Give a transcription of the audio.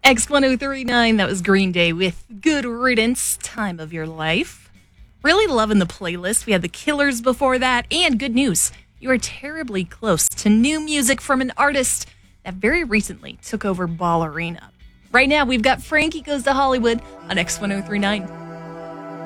X1039, that was Green Day with Good Riddance, Time of Your Life. Really loving the playlist. We had The Killers before that, and good news. You are terribly close to new music from an artist that very recently took over Ballerina. Right now, we've got Frankie Goes to Hollywood on X1039.